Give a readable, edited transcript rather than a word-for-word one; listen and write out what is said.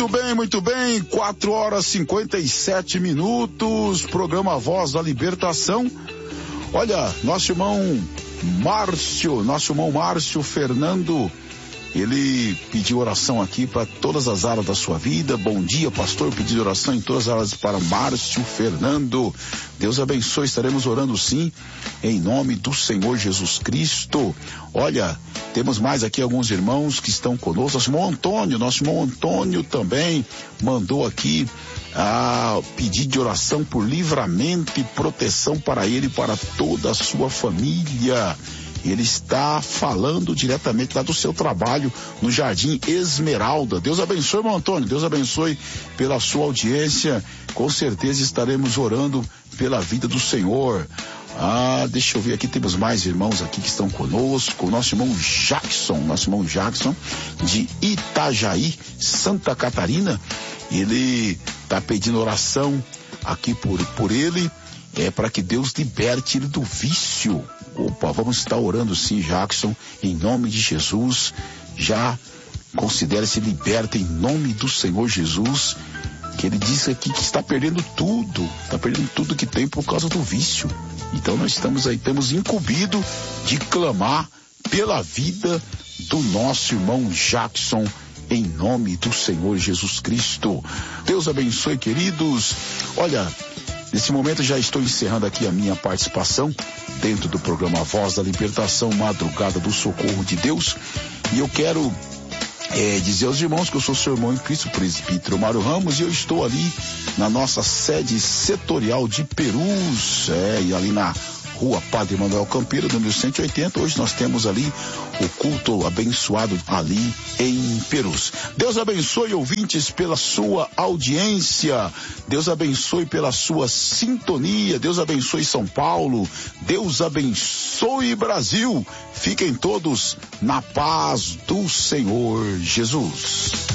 Muito bem, 4h57, programa Voz da Libertação. Olha, nosso irmão Márcio Fernando, ele pediu oração aqui para todas as áreas da sua vida. Bom dia, pastor, pedi oração em todas as áreas para Márcio Fernando. Deus abençoe, estaremos orando sim, em nome do Senhor Jesus Cristo. Olha, temos mais aqui alguns irmãos que estão conosco. Nosso irmão Antônio também mandou aqui pedido de oração por livramento e proteção para ele e para toda a sua família. Ele está falando diretamente lá do seu trabalho no Jardim Esmeralda. Deus abençoe, irmão Antônio. Deus abençoe pela sua audiência. Com certeza estaremos orando pela vida do Senhor. Deixa eu ver aqui, temos mais irmãos aqui que estão conosco. Nosso irmão Jackson, de Itajaí, Santa Catarina. Ele está pedindo oração aqui por ele, para que Deus liberte ele do vício. Opa, vamos estar orando sim, Jackson, em nome de Jesus. Já considere-se liberto em nome do Senhor Jesus, que ele disse aqui que está perdendo tudo que tem por causa do vício. Então nós temos incumbido de clamar pela vida do nosso irmão Jackson, em nome do Senhor Jesus Cristo. Deus abençoe, queridos. Olha, nesse momento já estou encerrando aqui a minha participação dentro do programa Voz da Libertação, Madrugada do Socorro de Deus. E eu quero dizer aos irmãos que eu sou seu irmão em Cristo, presbítero Mário Ramos, e eu estou ali na nossa sede setorial de Perus, e ali na Rua Padre Manuel Campeiro, número 180. Hoje nós temos ali o culto abençoado ali em Perus. Deus abençoe, ouvintes, pela sua audiência. Deus abençoe pela sua sintonia. Deus abençoe São Paulo. Deus abençoe Brasil. Fiquem todos na paz do Senhor Jesus.